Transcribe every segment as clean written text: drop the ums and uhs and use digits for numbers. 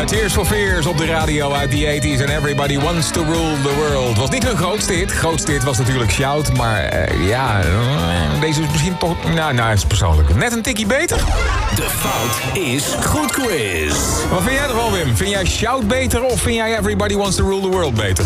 Tears for Fears op de radio uit de 80s en Everybody Wants to Rule the World. Was niet hun grootste hit. Grootste hit was natuurlijk Shout, maar deze is misschien toch, is persoonlijk net een tikkie beter. De fout is goed quiz. Wat vind jij ervan, Wim? Vind jij Shout beter of vind jij Everybody Wants to Rule the World beter?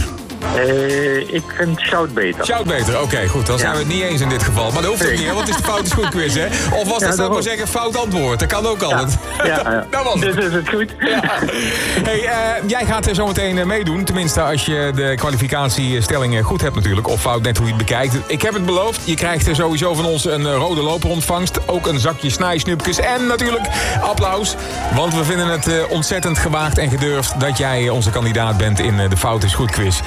Ik vind Shout beter. Shout beter, oké, goed. Dan zijn we het niet eens in dit geval. Maar dat hoeft ook niet, hè, want het is de fout is goed quiz, hè? Of was dat, zou ik maar zeggen, fout antwoord? Dat kan ook altijd. Ja. Dat was het. Dus is het goed. Ja. Hey, jij gaat er zo meteen meedoen. Tenminste, als je de kwalificatiestellingen goed hebt natuurlijk. Of fout, net hoe je het bekijkt. Ik heb het beloofd. Je krijgt er sowieso van ons een rode loperontvangst. Ook een zakje snijsnoepjes. En natuurlijk applaus. Want we vinden het ontzettend gewaagd en gedurfd dat jij onze kandidaat bent in de fout is goed quiz.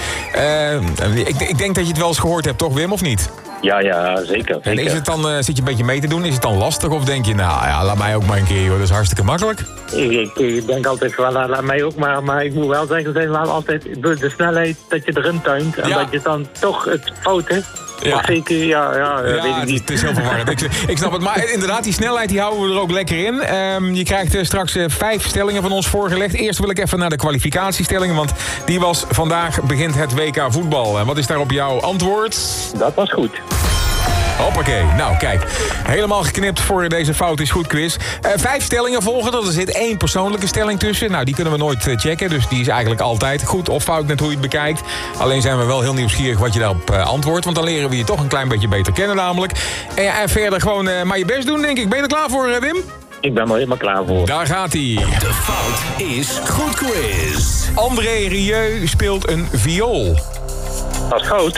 Ik denk dat je het wel eens gehoord hebt, toch Wim, of niet? Ja, zeker. En is het dan, zit je een beetje mee te doen? Is het dan lastig of denk je, laat mij ook maar een keer, hoor. Dat is hartstikke makkelijk. Ik denk altijd van, laat mij ook maar ik moet wel zeggen, er zijn wel altijd de snelheid dat je erin tuint. En dat je dan toch het fout hebt. Ja. Of zeker, weet ik niet. Het is heel verwarrend. Ik snap het. Maar inderdaad, die snelheid die houden we er ook lekker in. Je krijgt straks 5 stellingen van ons voorgelegd. Eerst wil ik even naar de kwalificatiestellingen. Want die was vandaag begint het WK voetbal. En wat is daarop jouw antwoord? Dat was goed. Hoppakee. Nou, kijk. Helemaal geknipt voor deze fout is goed quiz. 5 stellingen volgen. Er zit 1 persoonlijke stelling tussen. Nou, die kunnen we nooit checken. Dus die is eigenlijk altijd goed of fout net hoe je het bekijkt. Alleen zijn we wel heel nieuwsgierig wat je daarop antwoordt. Want dan leren we je toch een klein beetje beter kennen namelijk. En verder gewoon maar je best doen, denk ik. Ben je er klaar voor, Wim? Ik ben er helemaal klaar voor. Daar gaat hij. De fout is goed quiz. André Rieu speelt een viool. Dat is goed.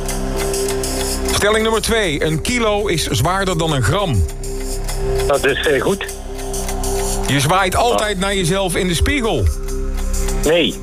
Stelling nummer 2. Een kilo is zwaarder dan een gram. Dat is goed. Je zwaait altijd naar jezelf in de spiegel. Nee.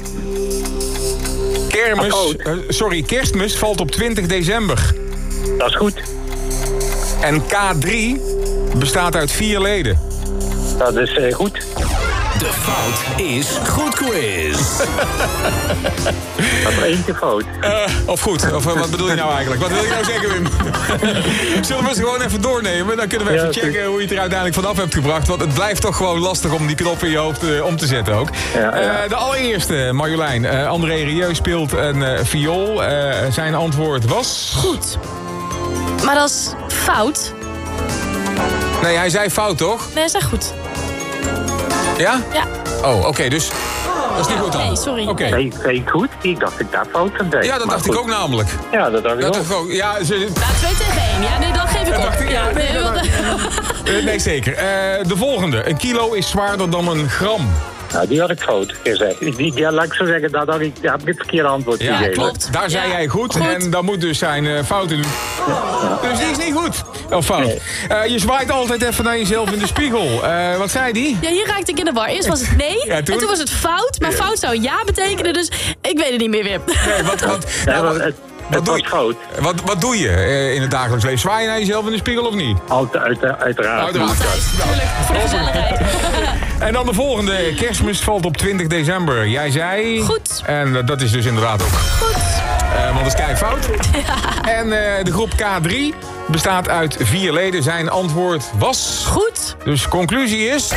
Kerstmis valt op 20 december. Dat is goed. En K3 bestaat uit 4 leden. Dat is goed. De fout is goed quiz. Dat is 1 keer fout. Of goed, of wat bedoel je nou eigenlijk? Wat wil je nou zeggen, Wim? Zullen we het gewoon even doornemen? Dan kunnen we even checken hoe je het er uiteindelijk vanaf hebt gebracht. Want het blijft toch gewoon lastig om die knop in je hoofd om te zetten ook. De allereerste, Marjolein. André Rieu speelt een viool. Zijn antwoord was... Goed. Maar dat is fout. Nee, hij zei fout, toch? Nee, hij zei goed. Ja? Ja. Oh, oké, dus... Dat is niet goed dan. Nee, sorry. Oké. Zei ik goed? Ik dacht ik daar fout van deed. Ja, dat dacht ik ook namelijk. Ja, dat dacht ik ook. Ja, 2 tegen 1. Ja, nee, dan geef ik op. Nee, zeker. De volgende. Een kilo is zwaarder dan een gram. Nou, die had ik fout gezegd. Laat ik zo zeggen, daar heb ik het verkeerde antwoord gegeven. Ja, klopt. Daar zei jij goed. En dan moet dus zijn fouten doen. Dus die is niet goed. Of fout. Nee. Je zwaait altijd even naar jezelf in de spiegel. Wat zei die? Ja, hier raakte ik in de war. Eerst was het nee. En toen was het fout. Maar fout zou ja betekenen. Dus ik weet het niet meer, Wim. Nee, Het was fout. Wat doe je in het dagelijks leven? Zwaai je naar jezelf in de spiegel of niet? Uiteraard. Altijd, natuurlijk. Voor de gezelligheid. En dan de volgende. Kerstmis valt op 20 december. Jij zei... Goed. En dat is dus inderdaad ook goed. Want dat is kei fout. Ja. En de groep K3 bestaat uit 4 leden. Zijn antwoord was... Goed. Dus conclusie is...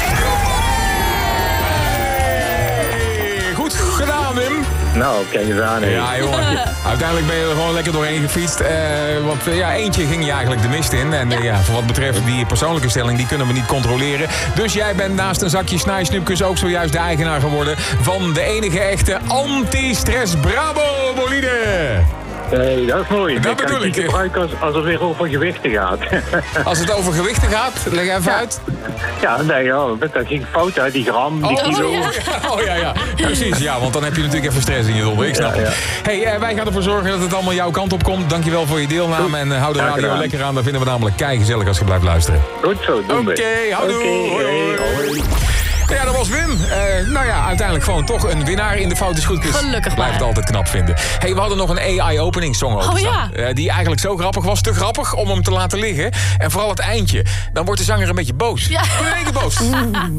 Goed gedaan, Wim. Nou, kijk eens aan. Ja, jongen. Uiteindelijk ben je er gewoon lekker doorheen gefietst. Want eentje ging je eigenlijk de mist in. En voor wat betreft die persoonlijke stelling, die kunnen we niet controleren. Dus jij bent naast een zakje snijsnoepjes ook zojuist de eigenaar geworden van de enige echte anti-stress Bravo bolide. Nee, dat is mooi. Dat bedoel ik. Gebruiken als het weer over gewichten gaat. Als het over gewichten gaat, leg even uit. Ja, nee, dat ging fout uit, die gram, die kilo. Ja. Precies, ja, want dan heb je natuurlijk even stress in je dobbel. Ik snap het. Hey, wij gaan ervoor zorgen dat het allemaal jouw kant op komt. Dankjewel voor je deelname en hou de radio lekker aan. Dat vinden we namelijk keigezellig als je blijft luisteren. Goed zo, doen we. Oké, houdoe. Hoi. Ja, dat was Wim. Uiteindelijk gewoon toch een winnaar in de Fout is Goed quiz. Gelukkig Blijf het altijd knap vinden. Hey, we hadden nog een AI-openingssong openstaan. Die eigenlijk zo grappig was. Te grappig om hem te laten liggen. En vooral het eindje. Dan wordt de zanger een beetje boos. Ja. Een beetje boos.